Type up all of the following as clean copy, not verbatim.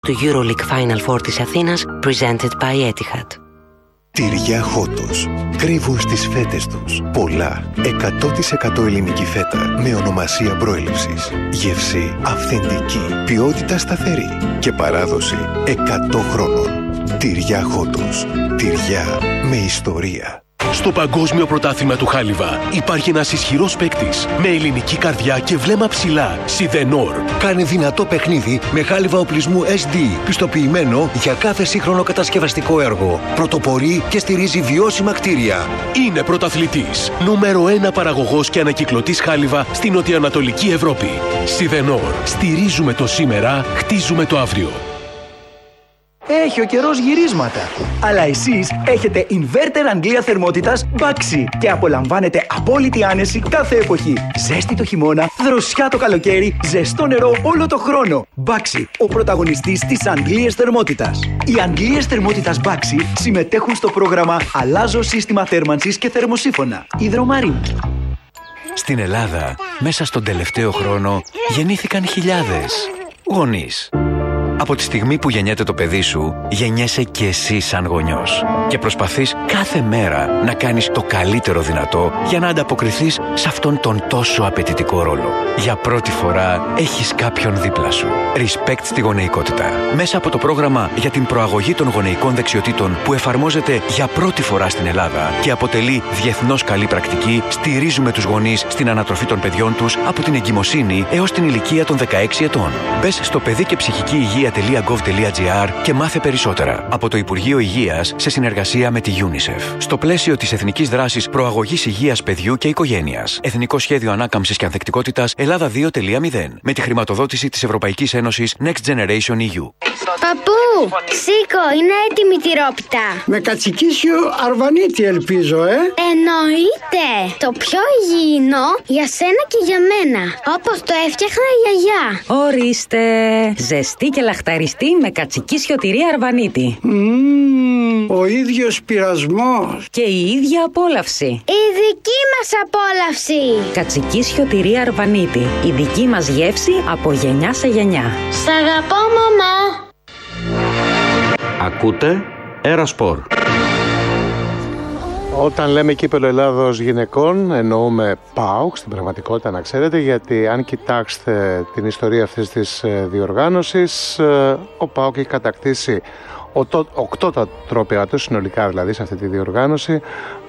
του EuroLeague Final Four της Αθήνας, presented by Etihad. Τυριά Χότος. Κρύβουν στις φέτες τους πολλά 100% ελληνική φέτα με ονομασία προέλευσης. Γεύση αυθεντική, ποιότητα σταθερή και παράδοση 100 χρόνων. Τυριά Χότος. Τυριά με ιστορία. Στο Παγκόσμιο Πρωτάθλημα του Χάλιβα υπάρχει ένας ισχυρός παίκτης με ελληνική καρδιά και βλέμμα ψηλά. Σιδενόρ. Κάνει δυνατό παιχνίδι με χάλιβα οπλισμού SD, πιστοποιημένο για κάθε σύγχρονο κατασκευαστικό έργο. Πρωτοπορεί και στηρίζει βιώσιμα κτίρια. Είναι πρωταθλητής. Νούμερο 1 παραγωγός και ανακυκλωτής χάλιβα στην νοτιοανατολική Ευρώπη. Σιδενόρ. Στηρίζουμε το σήμερα, χτίζουμε το αύριο. Έχει ο καιρός γυρίσματα. Αλλά εσείς έχετε inverter Αγγλία θερμότητας Baxi και απολαμβάνετε απόλυτη άνεση κάθε εποχή. Ζέστη το χειμώνα, δροσιά το καλοκαίρι, ζεστό νερό όλο το χρόνο. Baxi, ο πρωταγωνιστής της Αγγλίας θερμότητας. Οι Αγγλίες θερμότητας Baxi συμμετέχουν στο πρόγραμμα Αλλάζω σύστημα θέρμανσης και θερμοσύφωνα. Υδρομαρίνη. Στην Ελλάδα, μέσα στον τελευταίο χρόνο, γεννήθηκαν χιλιάδες γονείς. Από τη στιγμή που γεννιέται το παιδί σου, γεννιέσαι και εσύ σαν γονιός. Και προσπαθείς κάθε μέρα να κάνεις το καλύτερο δυνατό για να ανταποκριθείς σε αυτόν τον τόσο απαιτητικό ρόλο. Για πρώτη φορά έχεις κάποιον δίπλα σου. Respect στη γονεϊκότητα. Μέσα από το πρόγραμμα για την προαγωγή των γονεϊκών δεξιοτήτων που εφαρμόζεται για πρώτη φορά στην Ελλάδα και αποτελεί διεθνώς καλή πρακτική, στηρίζουμε τους γονείς στην ανατροφή των παιδιών τους από την εγκυμοσύνη έως την ηλικία των 16 ετών. Μπες στο παιδί και ψυχική υγεία.gov.gr και μάθε περισσότερα. Από το Υπουργείο Υγείας σε συνεργασία με τη UNICEF. Στο πλαίσιο της Εθνικής Δράσης Προαγωγής Υγείας Παιδιού και Οικογένειας. Εθνικό Σχέδιο Ανάκαμψης και Ανθεκτικότητας Ελλάδα 2.0. Με τη χρηματοδότηση της Ευρωπαϊκής Ένωσης Next Generation EU. Παππού, σήκω, είναι έτοιμη η τυρόπιτα. Με κατσικίσιο αρβανίτη ελπίζω, Εννοείται. Το πιο υγιεινό για σένα και για μένα. Όπως το έφτιαχνα η γιαγιά. Ορίστε. Ζεστή και λαχταριστή με κατσικίσιο τυρί αρβανίτη. Ο ίδιος πειρασμός. Και η ίδια απόλαυση. Η δική μας απόλαυση. Κατσικίσιο τυρί αρβανίτη. Η δική μας γεύση από γενιά σε γενιά. Σ' αγαπώ, μαμά. Ακούτε Αεροσπορ. Όταν λέμε κύπελλο Ελλάδος γυναικών εννοούμε ΠΑΟΚ στην πραγματικότητα, να ξέρετε, γιατί αν κοιτάξετε την ιστορία αυτής της διοργάνωσης, ο ΠΑΟΚ έχει κατακτήσει 8 τρόπαια του συνολικά, δηλαδή σε αυτή τη διοργάνωση,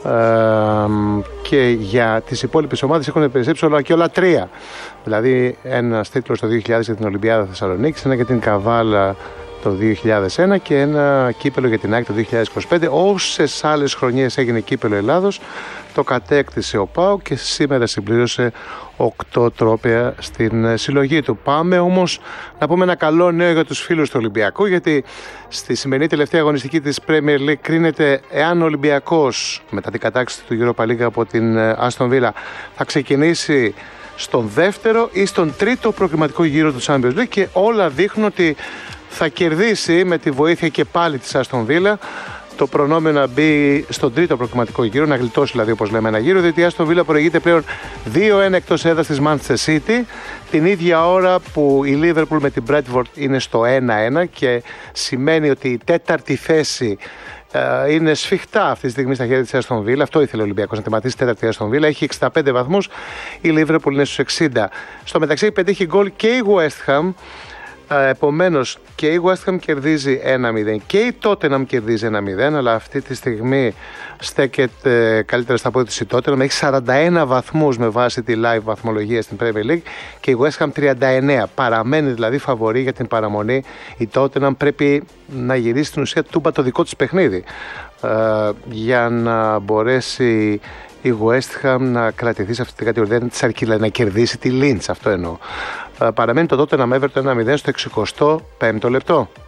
και για τις υπόλοιπες ομάδες έχουν περισσέψει όλα 3. Δηλαδή ένας τίτλος το 2000 για την Ολυμπιάδα Θεσσαλονίκης, ένα για την Καβάλα το 2001 και ένα κύπελλο για την ΑΕΚ το 2025. Όσες άλλες χρονιές έγινε κύπελλο Ελλάδος, το κατέκτησε ο ΠΑΟΚ και σήμερα συμπλήρωσε 8 τρόπαια στην συλλογή του. Πάμε όμως να πούμε ένα καλό νέο για τους φίλους του Ολυμπιακού, γιατί στη σημερινή τελευταία αγωνιστική της Premier League κρίνεται εάν ο Ολυμπιακός μετά την κατάκτηση του Europa League από την Aston Villa θα ξεκινήσει στον δεύτερο ή στον τρίτο προκριματικό γύρο του Champions League, και όλα δείχνουν ότι θα κερδίσει με τη βοήθεια και πάλι της Aston Villa το προνόμιο να μπει στον τρίτο προκριματικό γύρο, να γλιτώσει δηλαδή, όπως λέμε, ένα γύρο, διότι η Aston Villa προηγείται πλέον 2-1 εκτός έδρας της Manchester City, την ίδια ώρα που η Liverpool με την Bradford είναι στο 1-1, και σημαίνει ότι η τέταρτη θέση είναι σφιχτά αυτή τη στιγμή στα χέρια της Aston Villa. Αυτό ήθελε ο Ολυμπιακός, να τερματίσει τέταρτη Aston Villa. Έχει 65 βαθμούς, η Liverpool είναι στους 60. Στο μεταξύ έχει πετύχει γκολ και η West Ham. Επομένως και η West Ham κερδίζει 1-0 και η Tottenham κερδίζει 1-0, αλλά αυτή τη στιγμή στέκεται καλύτερα στα πόδια της η Tottenham. Έχει 41 βαθμούς με βάση τη live βαθμολογία στην Premier League και η West Ham 39. Παραμένει δηλαδή φαβορή για την παραμονή. Η Tottenham πρέπει να γυρίσει στην ουσία τούμπα το δικό της παιχνίδι για να μπορέσει η West Ham να κρατηθεί σε αυτή την κατηγορία, δεν της αρκεί να κερδίσει τη Lynch, αυτό εννοώ. Παραμένει το Tottenham Everton 1-0 στο 65ο λεπτό.